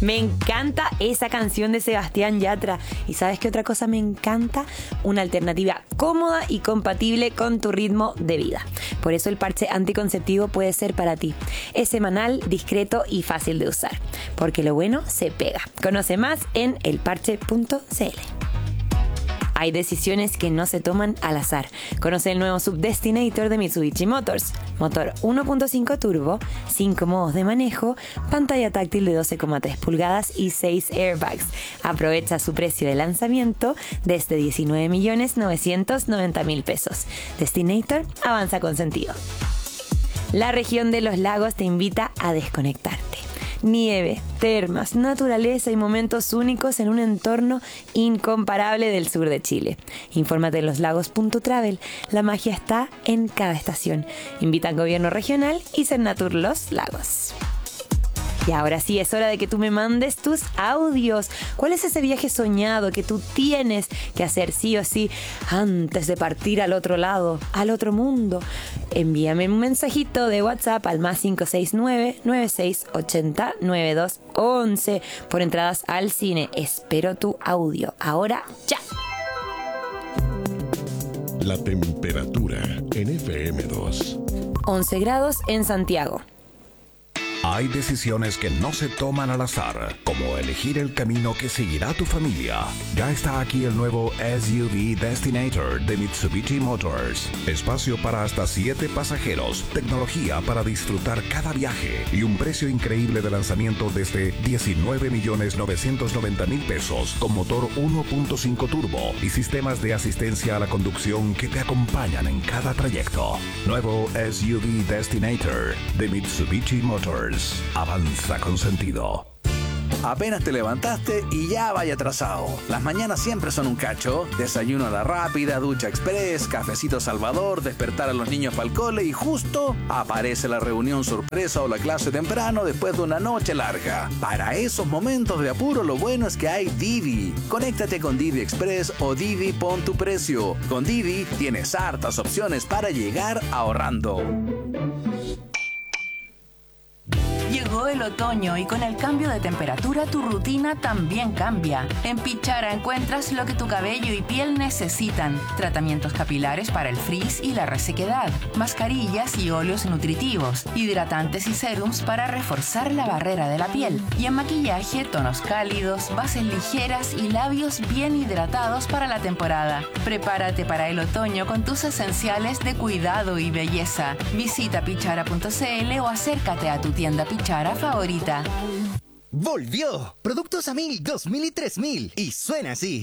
Me encanta esa canción de Sebastián Yatra. ¿Y sabes qué otra cosa me encanta? Una alternativa cómoda y compatible con tu ritmo de vida. Por eso el parche anticonceptivo puede ser para ti. Es semanal, discreto y fácil de usar. Porque lo bueno se pega. Conoce más en elparche.cl. Hay decisiones que no se toman al azar. Conoce el nuevo Sub Destinator de Mitsubishi Motors. Motor 1.5 turbo, 5 modos de manejo, pantalla táctil de 12,3 pulgadas y 6 airbags. Aprovecha su precio de lanzamiento desde 19.990.000 pesos. Destinator avanza con sentido. La región de los lagos te invita a desconectarte. Nieve, termas, naturaleza y momentos únicos en un entorno incomparable del sur de Chile. Infórmate en loslagos.travel. La magia está en cada estación. Invitan Gobierno Regional y Cernatur Los Lagos. Y ahora sí, es hora de que tú me mandes tus audios. ¿Cuál es ese viaje soñado que tú tienes que hacer sí o sí antes de partir al otro lado, al otro mundo? Envíame un mensajito de WhatsApp al más 569-9680-9211 por entradas al cine. Espero tu audio. Ahora, ya. La temperatura en FM2. 11 grados en Santiago. Hay decisiones que no se toman al azar, como elegir el camino que seguirá tu familia. Ya está aquí el nuevo SUV Destinator de Mitsubishi Motors. Espacio para hasta 7 pasajeros, tecnología para disfrutar cada viaje y un precio increíble de lanzamiento desde 19.990.000 pesos con motor 1.5 turbo y sistemas de asistencia a la conducción que te acompañan en cada trayecto. Nuevo SUV Destinator de Mitsubishi Motors. Avanza con sentido. Apenas te levantaste y ya vaya atrasado. Las mañanas siempre son un cacho. Desayuno a la rápida, ducha express, cafecito Salvador, despertar a los niños para el cole y justo aparece la reunión sorpresa o la clase temprano después de una noche larga. Para esos momentos de apuro lo bueno es que hay Didi. Conéctate con Didi Express o Didi Pon tu Precio. Con Didi tienes hartas opciones para llegar ahorrando. Llegó el otoño y con el cambio de temperatura tu rutina también cambia. En Pichara encuentras lo que tu cabello y piel necesitan. Tratamientos capilares para el frizz y la resequedad. Mascarillas y óleos nutritivos. Hidratantes y serums para reforzar la barrera de la piel. Y en maquillaje, tonos cálidos, bases ligeras y labios bien hidratados para la temporada. Prepárate para el otoño con tus esenciales de cuidado y belleza. Visita pichara.cl o acércate a tu tienda Pichara favorita. ¡Volvió! Productos a 1000, 2000 y 3000. Y suena así.